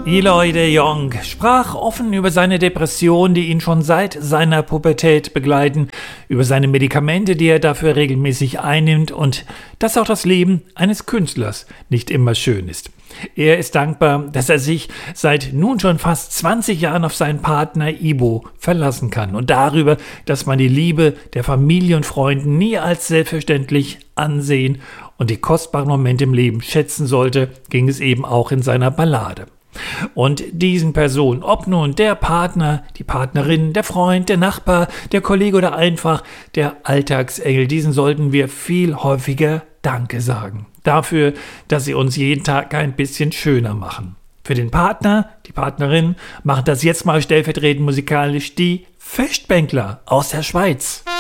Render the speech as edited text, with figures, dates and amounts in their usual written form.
Eloy de Jong sprach offen über seine Depression, die ihn schon seit seiner Pubertät begleiten, über seine Medikamente, die er dafür regelmäßig einnimmt und dass auch das Leben eines Künstlers nicht immer schön ist. Er ist dankbar, dass er sich seit nun schon fast 20 Jahren auf seinen Partner Ibo verlassen kann und darüber, dass man die Liebe der Familie und Freunden nie als selbstverständlich ansehen und die kostbaren Momente im Leben schätzen sollte, ging es eben auch in seiner Ballade. Und diesen Personen, ob nun der Partner, die Partnerin, der Freund, der Nachbar, der Kollege oder einfach der Alltagsengel, diesen sollten wir viel häufiger Danke sagen. Dafür, dass sie uns jeden Tag ein bisschen schöner machen. Für den Partner, die Partnerin, machen das jetzt mal stellvertretend musikalisch die Fechtbänkler aus der Schweiz.